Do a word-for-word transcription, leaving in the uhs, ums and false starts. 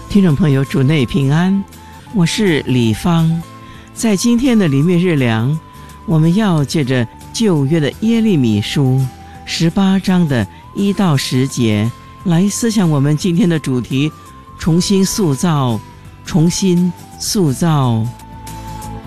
听众朋友，主内平安，我是李芳。在今天的里面日粮，我们要借着旧约的耶利米书十八章的一到十节来思想我们今天的主题：重新塑造，重新塑造。